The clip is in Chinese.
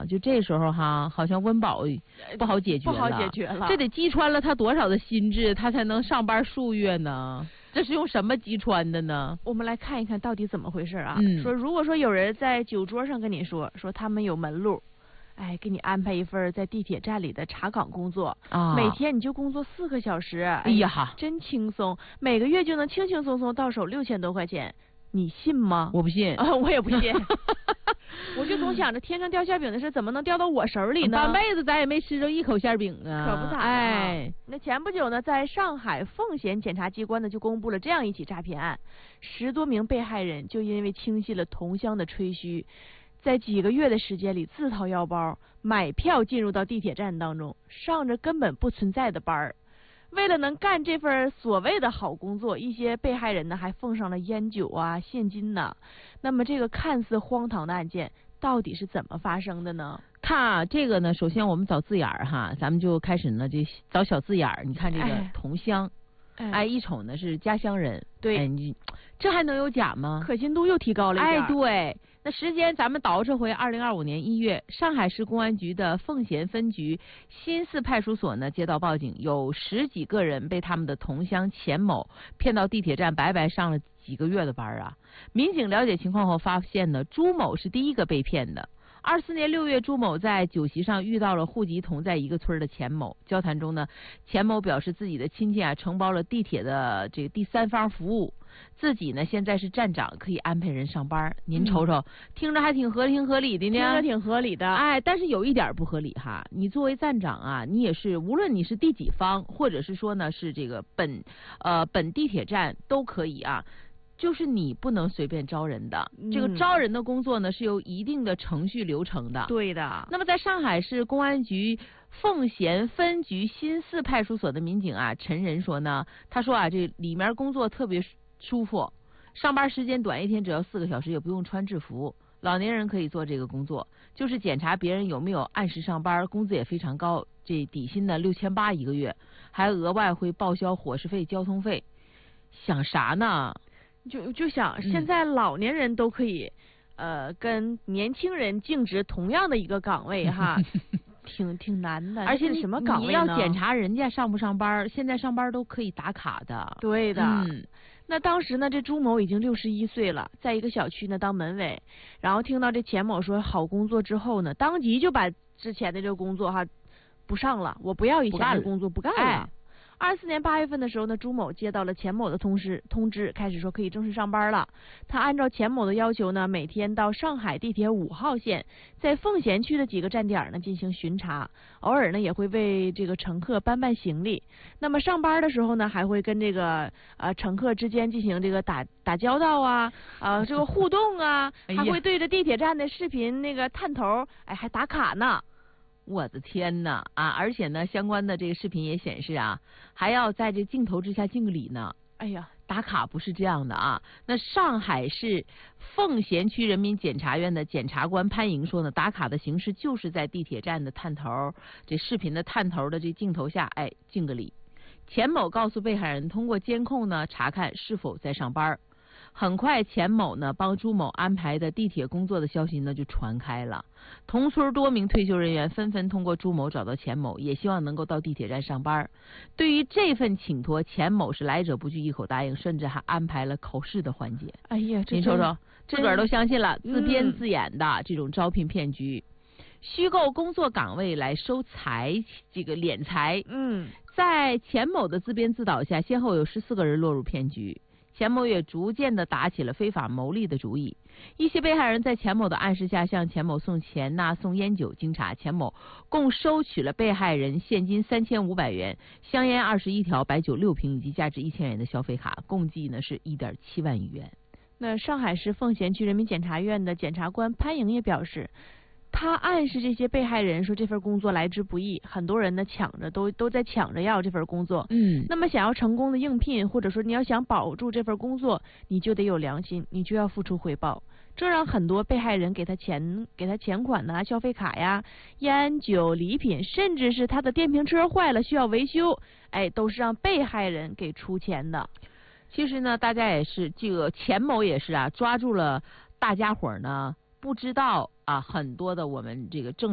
就这时候哈，好像温饱不好解决了， 不好解决了。 这得击穿了他多少的心智，他才能上班数月呢？这是用什么击穿的呢？ 我们来看一看到底怎么回事啊？ 说如果说有人在酒桌上跟你说他们有门路，哎，给你安排一份在地铁站里的查岗工作啊，每天你就工作4个小时，哎呀，真轻松，每个月就能轻轻松松到手6000多块钱，你信吗？ 我不信啊，我也不信。我就总想着天上掉馅饼的事怎么能掉到我手里呢？ 半辈子咱也没吃着一口馅饼啊， 可不咋。哎，那前不久呢，在上海奉贤检察机关呢就公布了这样一起诈骗案，10多名被害人就因为轻信了同乡的吹嘘，在几个月的时间里自掏腰包买票进入到地铁站当中，上着根本不存在的班儿。为了能干这份所谓的好工作，一些被害人呢还奉上了烟酒啊、现金呐。那么这个看似荒唐的案件到底是怎么发生的呢？ 看啊，这个呢，首先我们找字眼儿哈，咱们就开始呢就找小字眼儿。你看这个同乡，哎，一瞅呢是家乡人， 对， 哎，你这还能有假吗？ 可信度又提高了一点。 哎，对。那时间咱们倒撤回2025年1月，上海市公安局的奉贤分局新四派出所呢接到报警，有10几个人被他们的同乡钱某骗到地铁站，白白上了几个月的班啊。民警了解情况后发现呢，朱某是第一个被骗的。24年6月，朱某在酒席上遇到了户籍同在一个村的钱某。交谈中呢，钱某表示自己的亲戚啊承包了地铁的这个第三方服务，自己呢现在是站长，可以安排人上班。您瞅瞅，听着还挺合理的呢。 听着挺合理的， 哎，但是有一点不合理哈。你作为站长啊，你也是无论你是第几方，或者是说呢是这个本地铁站都可以啊。就是你不能随便招人的，这个招人的工作呢是有一定的程序流程的。 对的。 那么在上海市公安局奉贤分局新四派出所的民警啊，陈仁说呢，他说啊，这里面工作特别舒服，上班时间短，一天只要4个小时，也不用穿制服，老年人可以做这个工作，就是检查别人有没有按时上班，工资也非常高，这底薪呢6800一个月，还额外会报销伙食费、交通费。想啥呢？ 就想现在老年人都可以，跟年轻人竞职同样的一个岗位哈，挺难的。 而且什么岗位呢？ 你要检查人家上不上班，现在上班都可以打卡的。 对的。那当时呢，这朱某已经61岁了，在一个小区呢当门卫，然后听到这钱某说好工作之后呢，当即就把之前的这个工作哈不上了，我不要以前的工作不干了。24年8月份的时候呢，朱某接到了钱某的通知，开始说可以正式上班了。他按照钱某的要求呢，每天到上海地铁5号线，在奉贤区的几个站点呢进行巡查，偶尔呢也会为这个乘客搬行李。那么上班的时候呢，还会跟这个乘客之间进行这个打交道啊，这个互动啊，还会对着地铁站的视频那个探头，哎，还打卡呢。 我的天呐啊！而且呢，相关的这个视频也显示啊，还要在这镜头之下敬个礼呢。 哎呀， 打卡不是这样的啊。那上海市奉贤区人民检察院的检察官潘莹说呢，打卡的形式就是在地铁站的探头，这视频的探头的这镜头下，哎，敬个礼。钱某告诉被害人，通过监控呢查看是否在上班。很快，钱某呢帮朱某安排的地铁工作的消息呢就传开了。同村多名退休人员纷纷通过朱某找到钱某，也希望能够到地铁站上班。对于这份请托，钱某是来者不拒，一口答应，甚至还安排了考试的环节。 哎呀， 您瞅瞅，自个儿都相信了，自编自演的这种招聘骗局，虚构工作岗位来收财，这个敛财。在钱某的自编自导下，先后有14个人落入骗局。钱某也逐渐的打起了非法牟利的主意，一些被害人在钱某的暗示下向钱某送钱呐、送烟酒。经查，钱某共收取了被害人现金3500元、香烟21条、白酒6瓶以及价值1000元的消费卡，共计呢是1.7万余元。 那上海市奉贤区人民检察院的检察官潘莹也表示，他暗示这些被害人说这份工作来之不易，很多人呢抢着都在抢着要这份工作。那么想要成功的应聘，或者说你要想保住这份工作，你就得有良心，你就要付出回报。这让很多被害人给他钱款呐、消费卡呀、烟酒礼品，甚至是他的电瓶车坏了需要维修，哎，都是让被害人给出钱的。 其实呢，大家也是这个钱某也是啊，抓住了大家伙呢不知道啊很多的我们这个正